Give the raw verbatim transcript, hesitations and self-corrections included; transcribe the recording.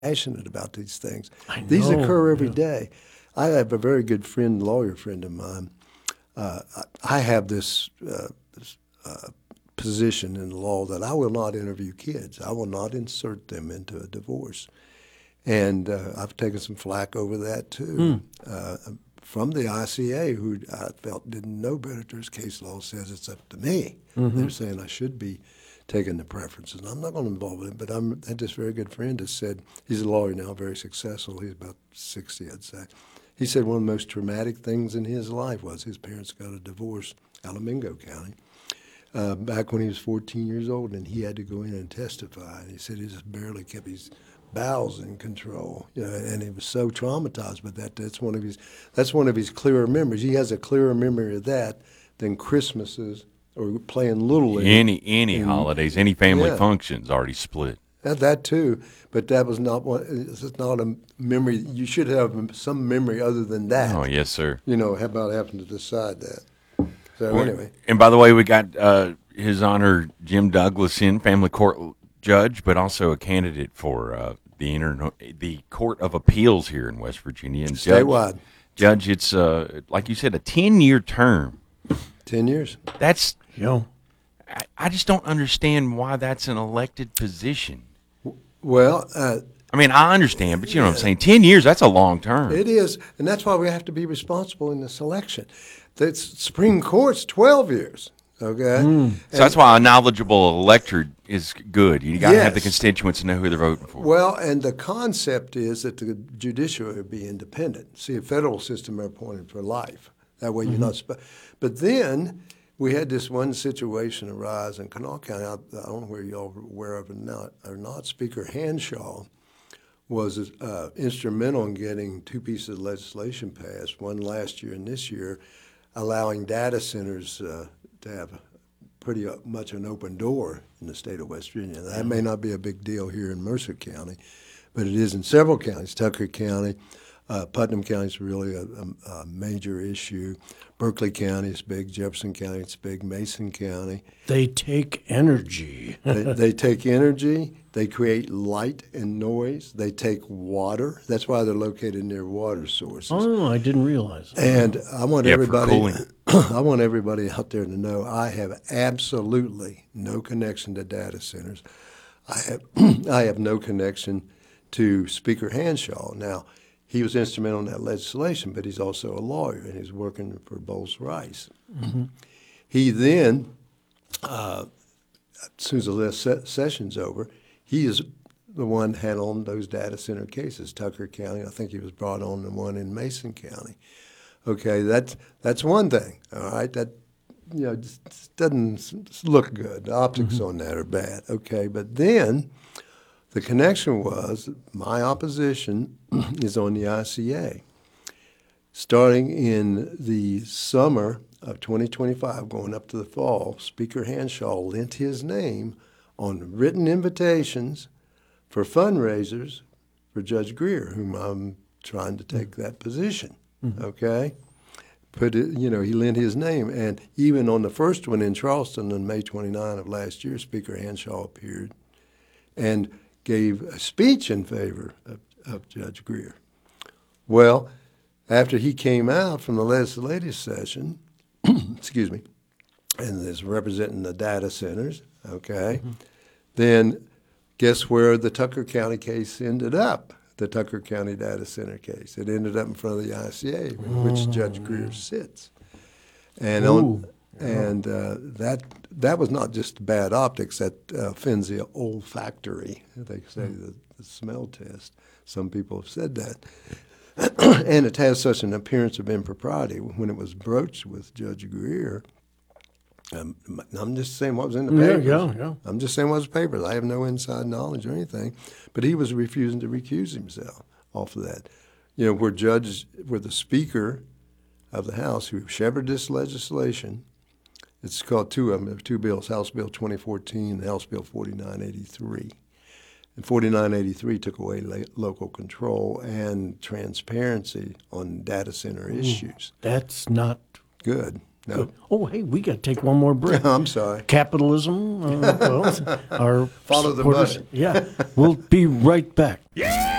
passionate about these things. I These know, occur every yeah. day. I have a very good friend, lawyer friend of mine. Uh, I have this, uh, this uh, position in the law that I will not interview kids. I will not insert them into a divorce. And uh, I've taken some flack over that too. Uh, from the I C A, who I felt didn't know better. There's case law says it's up to me. They're saying I should be taking the preferences. And I'm not going to involve it, but I'm, I had this very good friend that said, he's a lawyer now, very successful. He's about sixty, I'd say. He said one of the most traumatic things in his life was his parents got a divorce out of Mingo County uh, back when he was fourteen years old, and he had to go in and testify. And he said he just barely kept his bowels in control, you know, and he was so traumatized by that. That's one of his. That's one of his clearer memories. He has a clearer memory of that than Christmases or playing Little League. Any any And- holidays, any family Yeah. functions already split. That, that too, but that was not one. It's not a memory. You should have some memory other than that. Oh yes, sir. You know, how about having to decide that? So Well, anyway, And by the way, we got uh, His Honor Jim Douglas in, family court judge, but also a candidate for uh, the inter- the Court of Appeals here in West Virginia. And Judge, statewide, Judge, it's uh, like you said, a ten-year term. ten years. That's You know, I, I just don't understand why that's an elected position. Well, uh, I mean, I understand, but you know what I'm saying. Ten years, that's a long term. it is, and that's why we have to be responsible in the selection. The Supreme Court's twelve years. Okay, So that's why a knowledgeable electorate is good. You got to have the Yes. constituents to know who they're voting for. well, and the concept is that the judiciary would be independent. See, a federal system are appointed for life. That way, you're not. Sp- but then we had this one situation arise in Kanawha County. I, I don't know where y'all are aware of it not, or not. Speaker Hanshaw was uh, instrumental in getting two pieces of legislation passed, one last year and this year, allowing data centers uh, to have pretty uh, much an open door in the state of West Virginia. That may not be a big deal here in Mercer County, but it is in several counties. Tucker County, uh, Putnam County is really a, a, a major issue. Berkeley County is big. Jefferson County is big. Mason County. they take energy. They, they take energy. They create light and noise. They take water. That's why they're located near water sources. Oh, I didn't realize. And I want Yeah, for everybody, cooling. I want everybody out there to know I have absolutely no connection to data centers. I have, I have no connection to Speaker Hanshaw. Now, he was instrumental in that legislation, but he's also a lawyer and he's working for Bowles Rice. He then, uh, as soon as the last se- session's over, he is the one handling those data center cases. Tucker County, I think he was brought on the one in Mason County. Okay, that's that's one thing. All right, that you know just, just doesn't s- look good. The optics on that are bad. Okay, but then the connection was my opposition is on the I C A. Starting in the summer of twenty twenty-five, going up to the fall, Speaker Hanshaw lent his name on written invitations for fundraisers for Judge Greer, whom I'm trying to take that position. Okay, put it, you know, he lent his name, and even on the first one in Charleston on May twenty-ninth of last year, Speaker Hanshaw appeared and gave a speech in favor of, of Judge Greer. Well, after he came out from the legislative session, excuse me, and is representing the data centers, okay, then guess where the Tucker County case ended up? The Tucker County data center case. It ended up in front of the I C A, in which Judge Greer sits. And on, Ooh. and uh, that that was not just bad optics. That uh, offends the olfactory. They say the, the smell test. Some people have said that. And it has such an appearance of impropriety. When it was broached with Judge Greer, um, I'm just saying what was in the Yeah, papers. yeah, yeah. I'm just saying what was in the papers. I have no inside knowledge or anything. But he was refusing to recuse himself off of that. You know, where judges, where the Speaker of the House, who shepherded this legislation, it's called two of them, two bills, House Bill twenty fourteen and House Bill forty-nine eighty-three. And forty-nine eighty-three took away la- local control and transparency on data center issues. That's not Good. No. Oh, hey, we got to take one more break. I'm sorry. Capitalism, uh, well, our Follow the supporters- money. Yeah, we'll be right back.